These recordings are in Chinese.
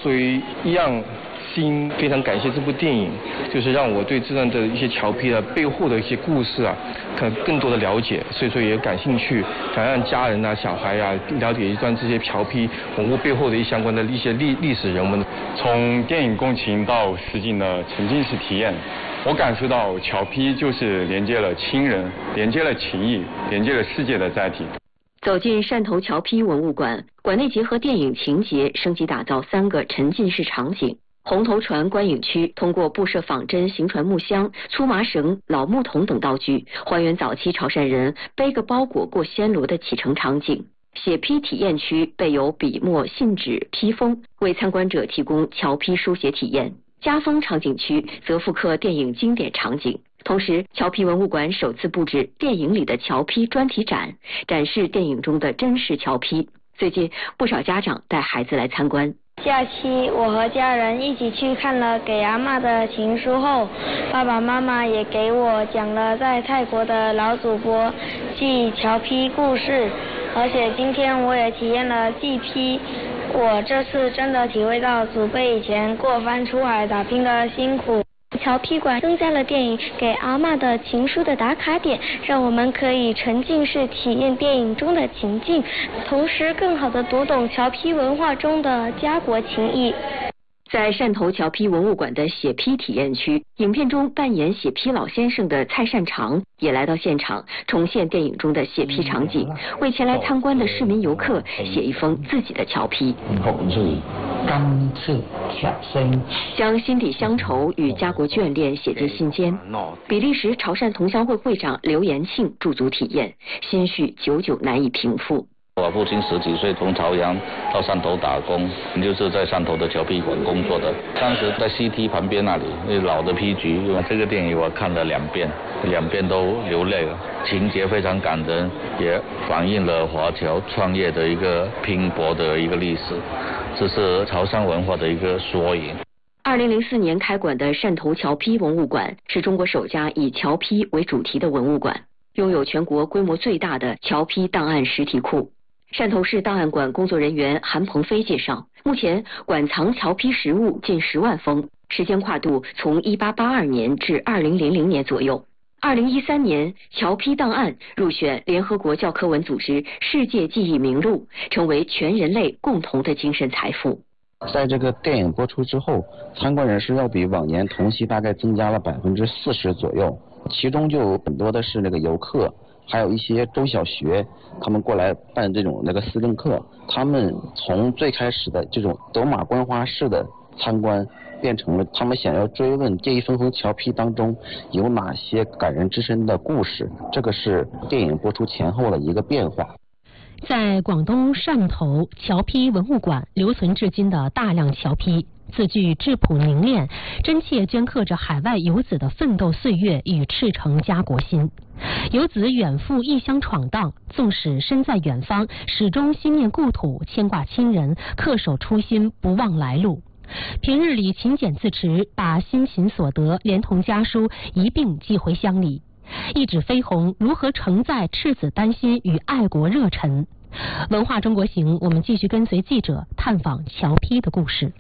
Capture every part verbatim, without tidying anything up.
所以一样心非常感谢这部电影，就是让我对这样的一些侨批的背后的一些故事啊，可能更多的了解，所以说也感兴趣，想让家人啊、小孩啊了解一段这些侨批文物背后的一相关的一些历历史人文。 从电影共情到实景的沉浸式体验，我感受到侨批就是连接了亲人，连接了情谊，连接了世界的载体。 走进汕头侨批文物馆，馆内结合电影情节，升级打造三个沉浸式场景。红头船观影区通过布设仿真行船木箱、粗麻绳、老木桶等道具，还原早期潮汕人背个包裹过暹罗的启程场景。写批体验区备有笔墨、信纸、批封，为参观者提供侨批书写体验。家风场景区则复刻电影经典场景。同时，侨批文物馆首次布置电影里的侨批专题展，展示电影中的真实侨批。最近，不少家长带孩子来参观。 假期，我和家人一起去看了《给阿嬷的情书》后，爸爸妈妈也给我讲了在泰国的老祖伯祭侨批故事，而且今天我也体验了祭批。我这次真的体会到祖辈以前过番出海打拼的辛苦。侨批馆增加了电影《给阿嬷的情书》的打卡点，让我们可以沉浸式体验电影中的情境，同时更好地读懂侨批文化中的家国情谊。 在汕头侨批文物馆的写批体验区，影片中扮演写批老先生的蔡善长也来到现场，重现电影中的写批场景，为前来参观的市民游客写一封自己的侨批。 甘蔗铁生， 将心底乡愁与家国眷恋写进信间。比利时潮汕同乡会会长刘延庆驻足体验，心绪久久难以平复。 我父亲十几岁从潮阳到汕头打工，就是在汕头的侨批馆工作的。当时在西堤旁边那里，那老的批局，这个电影我看了两遍，两遍都流泪了，情节非常感人，也反映了华侨创业的一个拼搏的一个历史，这是潮汕文化的一个缩影。 二零零四年开馆的汕头侨批文物馆是中国首家以侨批为主题的文物馆，拥有全国规模最大的侨批档案实体库。汕头市档案馆工作人员韩鹏飞介绍，目前馆藏侨批实物近十万封，时间跨度从一八八二年至二零零零年左右。二零一三年，侨批档案入选联合国教科文组织世界记忆名录，成为全人类共同的精神财富。 在这个电影播出之后，参观人数要比往年同期大概增加了百分之四十左右，其中就有很多的是那个游客，还有一些中小学，他们过来办这种那个思政课，他们从最开始的这种走马观花式的参观，变成了他们想要追问这一封封侨批当中有哪些感人至深的故事，这个是电影播出前后的一个变化。 在广东汕头侨批文物馆留存至今的大量侨批，字句质朴凝练，真切镌刻着海外游子的奋斗岁月与赤诚家国心。游子远赴异乡闯荡，纵使身在远方，始终心念故土，牵挂亲人，恪守初心，不忘来路。平日里勤俭自持，把辛勤所得连同家书一并寄回乡里。一纸飞鸿如何承载赤子丹心与爱国热忱？文化中国行，我们继续跟随记者探访侨批的故事。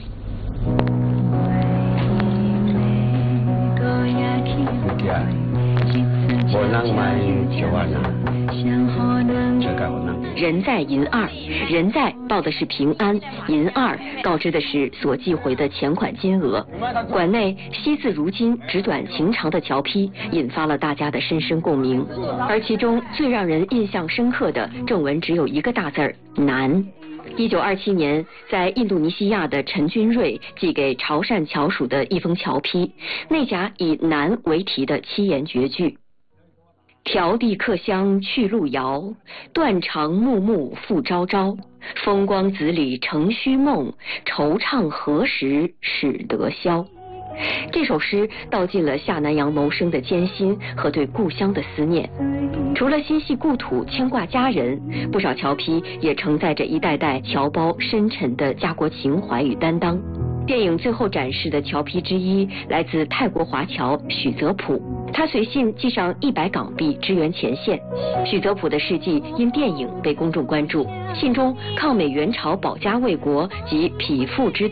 人在银二，人在报的是平安，银二告知的是所寄回的钱款金额。馆内惜字如金、纸短情长的侨批引发了大家的深深共鸣，而其中最让人印象深刻的正文只有一个大字儿难。一九二七年，在印度尼西亚的陈君瑞寄给潮汕侨属的一封侨批，内夹以难为题的七言绝句：迢递客乡去路遥，断肠木木复朝朝。风光子里成虚梦，惆怅何时始得消。这首诗道尽了下南洋谋生的艰辛和对故乡的思念。除了心系故土、牵挂家人，不少侨批也承载着一代代侨胞深沉的家国情怀与担当。电影最后展示的侨批之一来自泰国华侨许泽普，他随信寄上一百港币支援前线。许泽普的事迹因电影被公众关注，信中抗美援朝、保家卫国及匹夫之